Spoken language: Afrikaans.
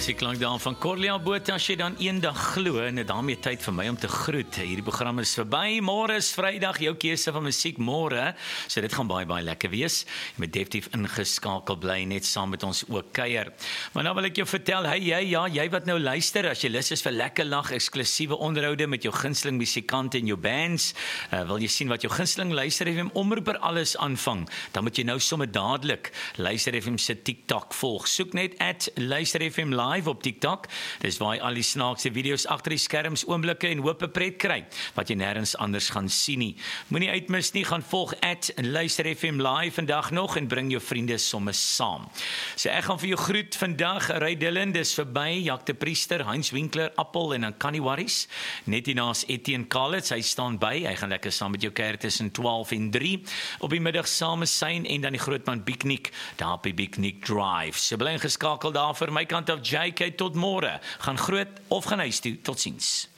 Dis die klank daar van Corlia Botha, as jy dan eendag glo, en daarmee tyd vir my om te groet. Hierdie program is verby, môre is Vrydag, jou keuse van musiek môre, so dit gaan baie lekker wees. Jy moet definitief ingeskakel bly, net saam met ons ook kuier. Maar nou wil ek jou vertel, jy wat nou luister, as jy lus is vir lekker lag, eksklusiewe onderhoude met jou gunsteling musikante en jou bands, wil jy sien wat jou gunsteling Luister FM omroeper alles aanvang, dan moet jy nou sommer dadelik Luister FM se TikTok volg. Soek net @Luister FM live op TikTok. Dis waar jy al die snaakse video's agter die skerms, oomblikke en hoop pret kry, wat jy nêrens anders gaan sien nie. Moenie uitmis nie, gaan volg @Luister FM live vandag nog en bring jou vriende sommer saam. So ek gaan vir jou groet vandag, Ray Dillon, dis verby, Jak de Priester, Heinz Winkler, Appel en dan Connie Warris. Net hiernaas Etienne Kalitz, hy staan by, hy gaan lekker saam met jou kuier tussen 12 en 3 op die middag saam syn en dan die grootman Biknik, daar op die Biknik Drive. So bly ingeskakel daar vir my kant af JK tot môre. Gaan groot of gaan huis toe. Totsiens.